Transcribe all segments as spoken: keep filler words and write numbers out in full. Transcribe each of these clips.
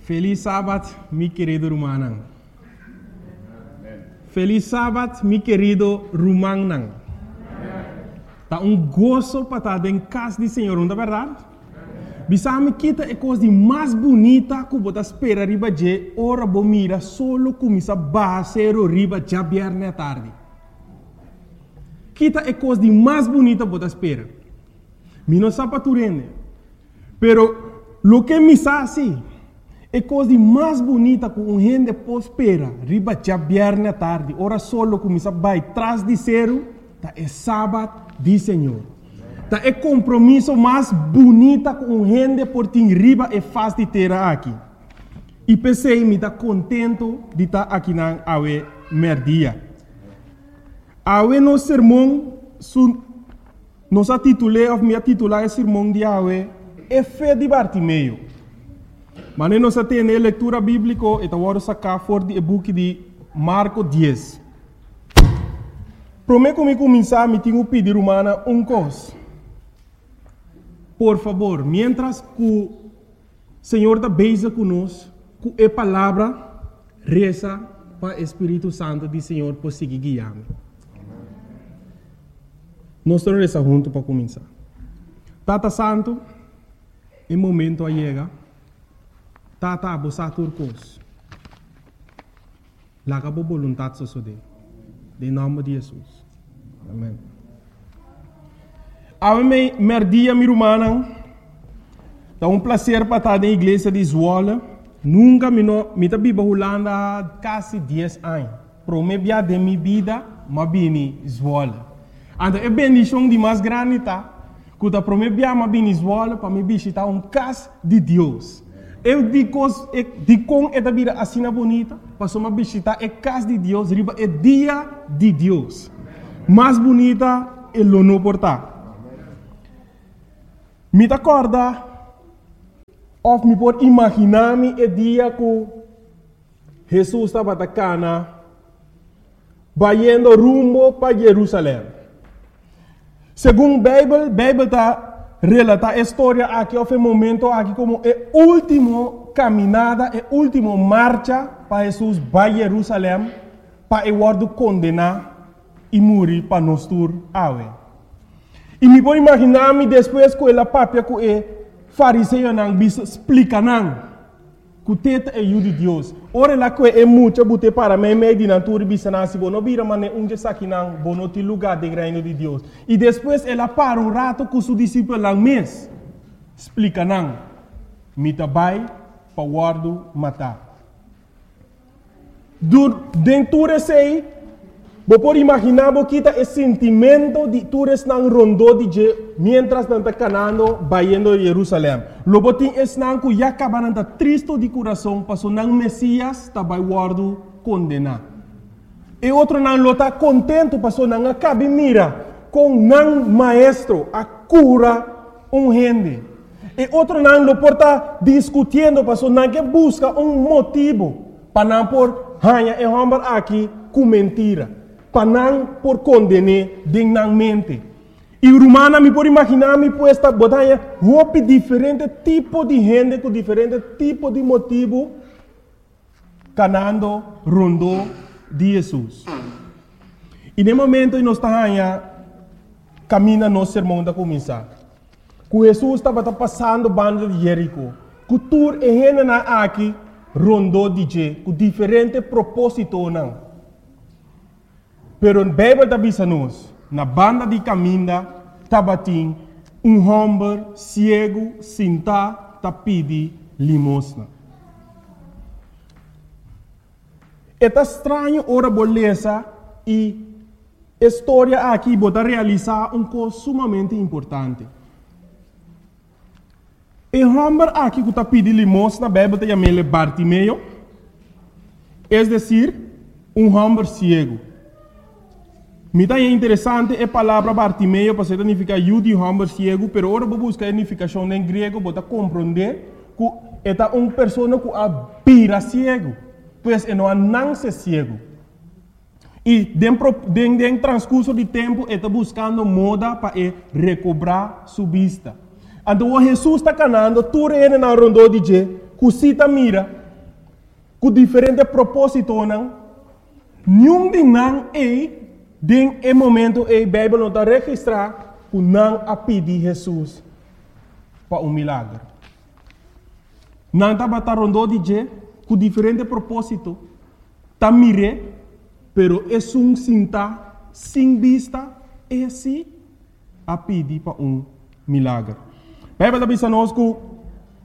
Feliz sábado, mi querido Rumanang. Feliz sábado, mi querido Rumanang. Tá um gozo para estar em casa do Senhor, não é verdade? Bisame kita é coisa mais bonita que você espera riba de ora bomira solo começa a baixar riba já viernes à tarde. Kita é coisa mais bonita que você espera. Mi não sabe tu rende. Pero lo que me sabe é coisa mais bonita que um gente pode esperar riba já viernes à tarde. Ora solo começa a baixar atrás de zero, tá é sábado do Senhor. Tá é compromisso mais bonita com um gente por ter riba e faz de ter aqui. E pensei me tá contento de estar aqui na awe merdia. Awe no sermão su nos a titulei of me titular o sermão de awe é fé de Bartimeu. Mas nós temos a leitura bíblica e agora sacar for de book de Marco dez. Prometo me começar me tenho pedir humana um coisa. Por favor, mientras que o Senhor está beija conosco, com a palavra, reza para o Espírito Santo do Senhor por seguir guiando. Nós vamos rezar juntos para começar. Tata Santo, em momento a chega, Tata a bossa turcos. Laga a vontade só em nome de Jesus. Amém. A mim, merdia mi rumana, é um prazer para estar na igreja de Zwolle. Nunca me no, me tá biba Holanda quase dez anos. Pro me bia de minha vida, ma bini Zwolle. Então é bendição de mais grande tá. Quando pro me bia ma bini Zwolle para me visitar um casa de Deus. Eu digo, digo esta vida assim bonita, para só me visitar é casa de Deus, riba é dia de Deus. Mais bonita é o não portar. Me acorda, ou me pode imaginar-me o dia que Jesus estava na cana, indo rumo para Jerusalém. Segundo a Bíblia, a Bíblia está relata a história aqui, houve um momento aqui como a última caminhada, a última marcha para Jesus para Jerusalém, para o word condenar e morrer para nós tur awe. E me pode imaginar-me depois que ela papia que o fariseu não bisa explica não que o teta é o de Deus. Ora lá que é muito bute para mim meio de natura bisa não se bono bira mane um dia aqui não bono te lugar de reino de Deus. E depois ela para um rato com seu discípulo lá mês explica não me tabai para guardo matar. Dentro desse Você pode imaginar que está esse sentimento de todos não rondou de mientras não está canando indo a Jerusalém. Logo tem esse não que já acaba não está triste de coração, passou não Messias está vai guardo condenar. E outro não está contente, passou não acaba mira com não maestro a cura um gente. E outro não lo porta discutindo, passou não que busca um motivo para não por hanha e homem aqui com mentira. Para não por condenar dignamente. E o romano me pode imaginar me puesta botanha roupa diferente tipo de gente com diferente tipo de motivo canando rondo de Jesus. E no momento nós estamos caminhando no sermão da começar. Que Jesus estava passando banda de Jerico. Que tur e gente na aqui rondo de je com diferente propósito não. Pero a Bíblia está dizendo na banda de caminho, tabatim, um homem cego, sentado, tá pedi limosna. É estranho ora beleza e a história aqui bota realizar um coisa sumamente importante. O homem aqui que tá pedi limosna, a Bíblia está chamando Bartimeu, é decir, um homem cego. Me é interessante a palavra Bartimeu para significar eu de homem cego, pero agora vou buscar a significação em grego para compreender que é uma pessoa que abira cego, pois é não nasce cego. E dentro do transcurso de tempo está buscando moda para recobrar sua vista. Então Jesus está canando, tu reina na rondo de je, que cita mira, com diferente propósito, não? Nenhum de não é, den é momento é a Bíblia não está registrar, que não a pedir Jesus para um milagre. Não está batendo de je, com diferente propósito, está mire, pero é um cinta, sem vista, é assim, a pedir para um milagre. A Bíblia está dizendo que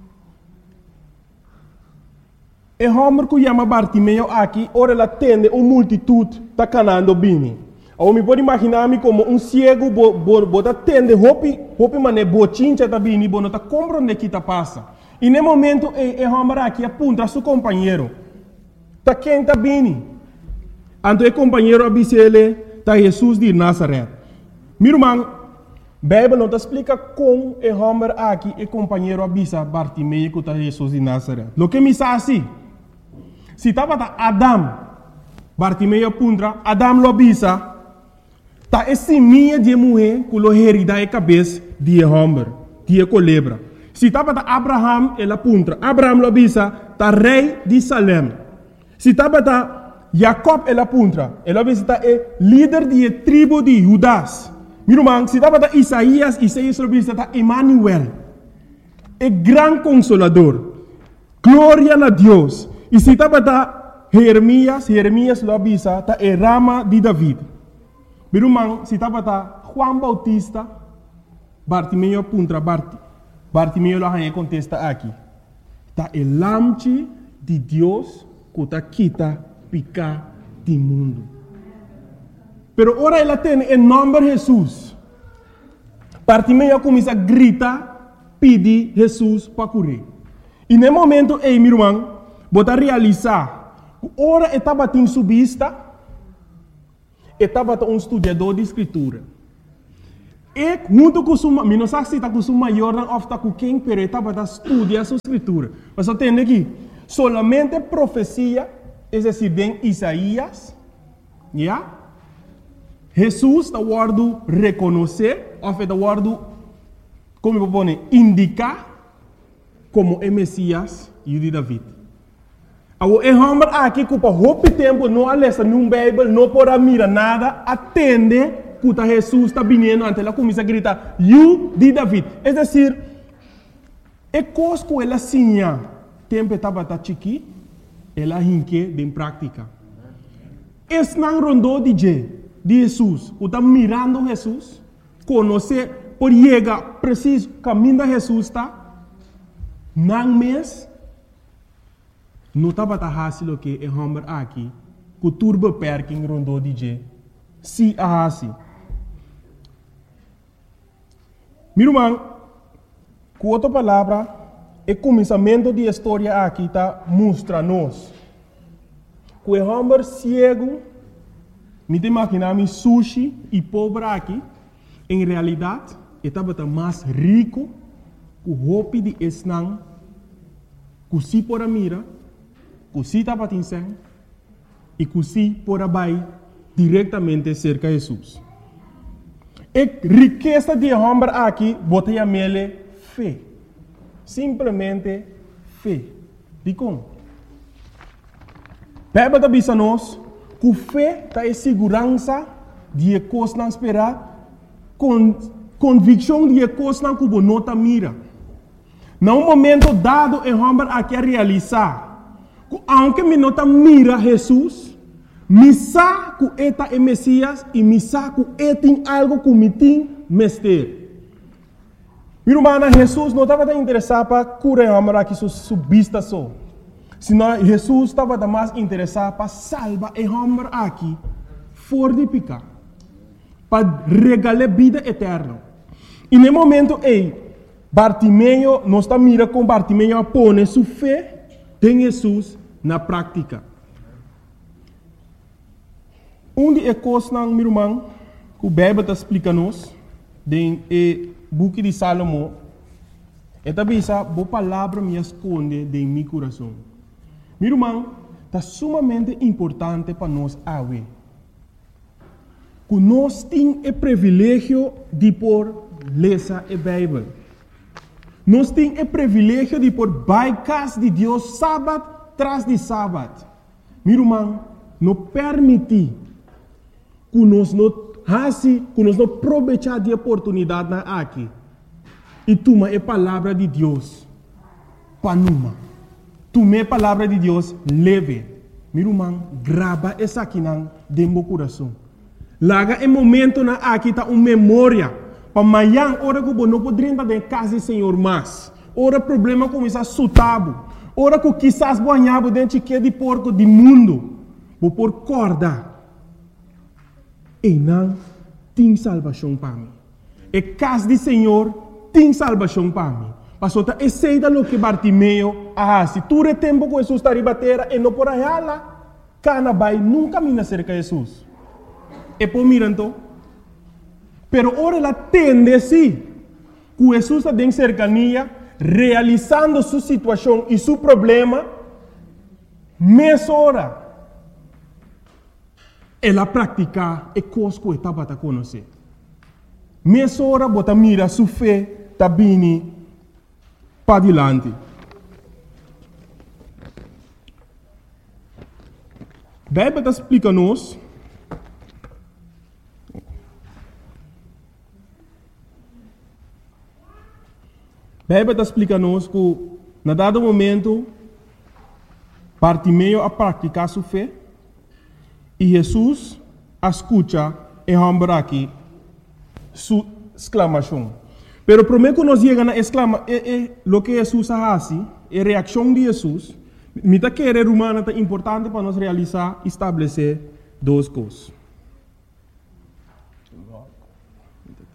e homem que chama Bartimeu aqui, ora ela atende uma multitude está canando bem. Ou me pode imaginar-me como um cego, bota atende, hopi, hopi mané, bochincha está bem, bota está compreendendo o que está passa. E no momento, e homem aqui aponta a seu companheiro. Está quem está bem. Então o companheiro avisa ele, está Jesus de Nazaré. Meu irmão, a Bíblia não explica como o homem aqui, o companheiro avisa Bartimeu que está Jesus de Nazaré. O que me sabe assim? Se estava Adam, Bartimeu apunta, Adam lo avisa, está esse minha de mulher que lo herida a cabeça de homem, de culebra. Se estava Abraham, ele apunta, Abraham lo avisa, está rei de Salem. Se estava Jacob, ele apunta, ele avisa, está líder de tribo de Judas. Meu irmão, se estava Isaías, Isaías lo avisa, está Emmanuel, é grande consolador, glória a Deus. E se estava Jeremias, Jeremias lo avisa, está a rama de David. Meu irmão, se estava Juan Bautista, Bartimeu apunta, Bart, Bartimeu lo arranha contesta aqui. Está o lamche de Deus que está quita picar do mundo. Pero ora ela tem o nome de Jesus. Bartimeu começa a gritar, pedir Jesus para curar. E no momento, ei, meu irmão, bota realizar, ora estava em subista, estava um estudador de escritura. E junto com o meu, não sei se está com o maior, não está com quem, mas estava a estudar a sua escritura. Mas eu tenho aqui, solamente profecia, é decir, bem Isaías, já? Jesus está guardando reconhecer, ou está guardando, como eu vou dizer, indicar como é Messias e o de David. O homem aqui que por muito tempo não alessa num Bíblia, não pode mirar nada, atende que Jesus está vindo, então ela começa a gritar, "You de David". É decir, é coisa que ela sinha, tempo estava chiqui, ela hinque em prática. Esse não rondou de Jesus, o está mirando Jesus, conhecer, por chegar preciso, caminho de Jesus está, não mês, não estava fácil que o homem aqui, que o turbo perking rondou de G. Se a assim. Meu irmão, com outra palavra, o começamento da história aqui está mostra-nos que o homem cego, me imaginar sushi e pobre aqui, em realidade, estava mais rico que o roupa de esnang, que se por a mira, que se estava atingindo e que se por abaixo diretamente cerca de Jesus. A riqueza de homem aqui, bota a mele fé. Simplesmente fé. De como? Bíblia está dizendo que fé está em segurança de coisas não esperar, com convicção de coisas não que você não está mira. Num momento dado, o homem aqui a realizar, aunque me não mira Jesus, me sabe que eta é Messias e me sabe que é tem algo que me tem mestre. Meu irmão, Jesus não estava interessado para curar o homem aqui sua vista só. Senão Jesus estava mais interessado para salvar o homem aqui fora de pecar, para regalar vida eterna. E no momento ei, Bartimeu não está mira com Bartimeu a pôr sua fé em Jesus na prática. Um de coisas, meu irmão, que o Bíblia está explicando-nos, no book de Salomão, é também essa boa palavra me esconde em meu coração. Meu irmão, está sumamente importante para nós ver que nós temos o privilégio de por ler a Bíblia. Nós temos o privilégio de por bypass de Deus sábado tras de sábado. Meu irmão, não permite que nós não façamos, que nós não aproveitar de oportunidade na aqui. E toma a palavra de Deus para numa. Toma a palavra de Deus leve. Meu irmão, grava essa aqui dentro do coração. Laga em momento na aqui tá uma memória. Para amanhã, hora que não poderia estar em casa do Senhor mais. Ora problema começa a sutabo. Ora que quizás banhava dentro de porco do mundo. Vou por corda. E não tem salvação para mim. E casa do Senhor tem salvação para mim. Pastor, é seida lo que Bartimeu ah, se tu é tempo que Jesus está ribatera e não por aí lá, cana vai nunca mina cerca de Jesus. E por miranto, pero ora ela tende sim, que Jesus está em cercania, realizando sua situação e seu problema, meia hora. Ela pratica e coisa que estava a conhecer. Meia hora, bota mira sua fé, está bem para adiante. A Bíblia explica-nos a Bíblia explica-nos que, na dado momento, Bartimeu a praticar sua fé e Jesus escuta e rambra aqui sua exclamação. Pero primeiro que nós chegamos na exclama, é, é o que Jesus faz, é a reação de Jesus. Mita querer humana é importante para nós realizar e estabelecer duas coisas.